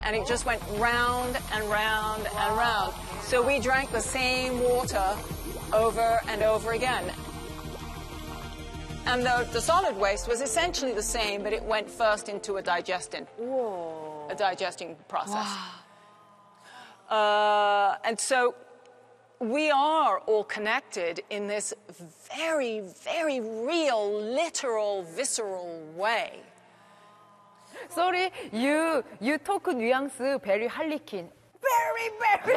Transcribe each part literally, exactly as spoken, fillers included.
And it just went round and round and round. So we drank the same water over and over again. And the, the solid waste was essentially the same, but it went first into a digesting, Whoa. a digesting process. Wow. Uh, and so we are all connected in this very, very real, literal, visceral way. Sorry, you you talk nuance very harlequin. Very, very.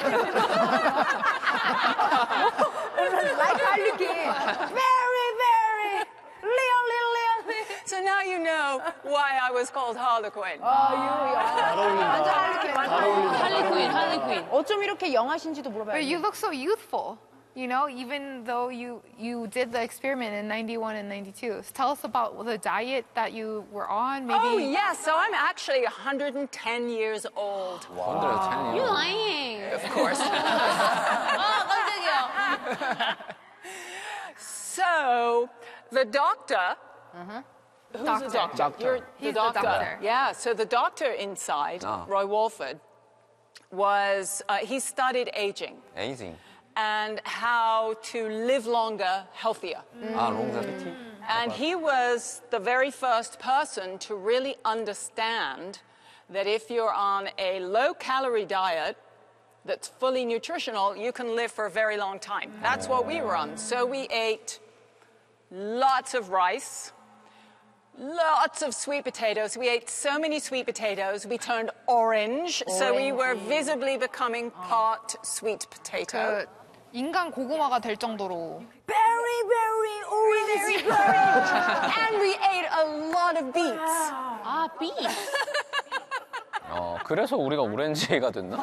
Like harlequin. Very, very. Leon, Leon, Leon. So now you know why I was called Harlequin. 아, you, 완전 harlequin. Harlequin, Harlequin. 어쩜 이렇게 영하신지도 물어봐요. But you look so youthful. You know, even though you, you did the experiment in ninety-one and ninety-two. So tell us about the diet that you were on, maybe. Oh, yes. So I'm actually one hundred ten years old. Wow. one hundred ten years. You're lying. Of course. 아, 깜짝이야. So the doctor... Uh-huh. Who's doctor. the doctor? Doctor. You're He's the doctor. the doctor. Yeah, so the doctor inside, Oh. Roy Walford, was... Uh, he studied aging. Aging. And how to live longer, healthier. Ah, longevity. And he was the very first person to really understand that if you're on a low-calorie diet that's fully nutritional, you can live for a very long time. That's what we were on. So we ate lots of rice, lots of sweet potatoes. We ate so many sweet potatoes, we turned orange. orange. So we were visibly becoming part sweet potato. 그 인간 고구마가 될 정도로. Very, very orange. Very. And we ate a lot of beets. 아, beets. 어, 그래서 우리가 오렌지가 됐나?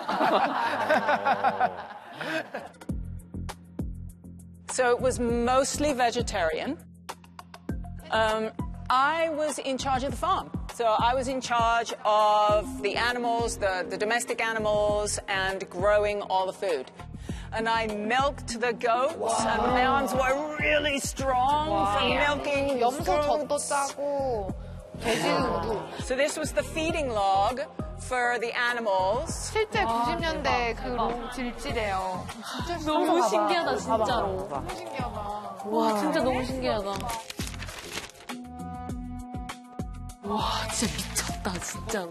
So it was mostly vegetarian. Um, I was in charge of the farm. So I was in charge of the animals, the, the domestic animals, and growing all the food. And I milked the goats, wow. and my arms were really strong wow. from milking 염소 젖도 goats. 짜고 돼지도. So this was the feeding log for the animals. 실제 구십 년대 그 질지래요. 너무 신기하다, 진짜로. 너무 신기하다. 와, 진짜 너무 신기하다. 와, 진짜 미쳤다, 진짜로.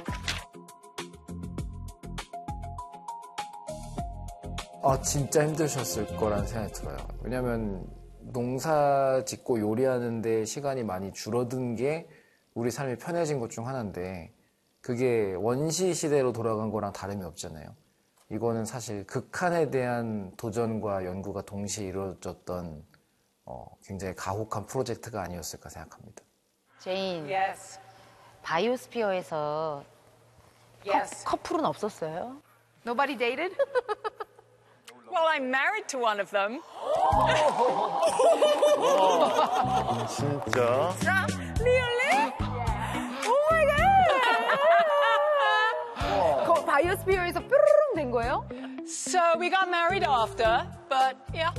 아, 진짜 힘드셨을 거란 생각이 들어요. 왜냐면 농사 짓고 요리하는데 시간이 많이 줄어든 게 우리 삶이 편해진 것 중 하나인데 그게 원시 시대로 돌아간 거랑 다름이 없잖아요. 이거는 사실 극한에 대한 도전과 연구가 동시에 이루어졌던 어, 굉장히 가혹한 프로젝트가 아니었을까 생각합니다. 제인, Yes. 바이오스피어에서 Yes. 커, 커플은 없었어요? Nobody dated? Well, I'm married to one of them. 진짜? Really? Oh my God! 그 바이오스피어에서 뾰루룽 된 거예요? So we got married after, but yeah.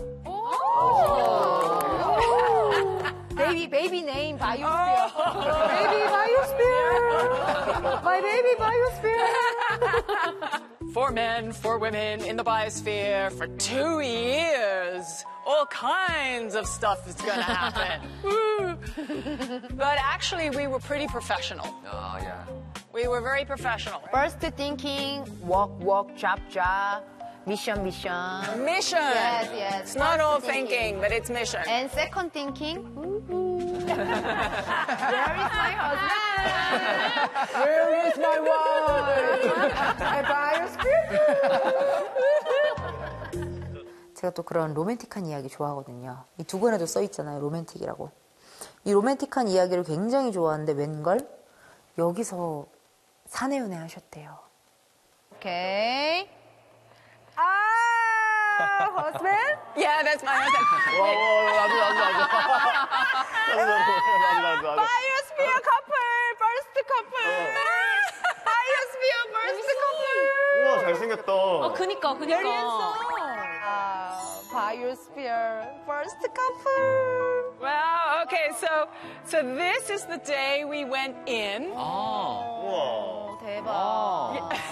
베이비 베이비 네임 바이오스피어. 베이비 바이오스피어. My baby baiosphere. Four men, four women in the biosphere for two years. All kinds of stuff is going to happen. Woo. But actually, we were pretty professional. 아, yeah. We were very professional. First thinking, walk, walk, drop, drop. Mission, mission. Mission. Yes, yes. It's not First all thinking. thinking, but it's mission. And second thinking, where is my husband? Where is my wife? My biosphere? 제가 또 그런 로맨틱한 이야기 좋아하거든요. 이 두 권에도 써있잖아요, 로맨틱이라고. 이 로맨틱한 이야기를 굉장히 좋아하는데 웬걸? 여기서 사내연애 하셨대요. 오케이. 아, husband? Yeah, that's my husband. 와, 와, 나도, 나도, 나도. 나도, 나도, 나도, 나도. Biosphere couple, first couple. Biosphere first couple. 우와, 잘생겼다. 아, 그니까, 그니까. 아, Biosphere first couple. Well, okay, so so this is the day we went in. 아. 우와. 대박.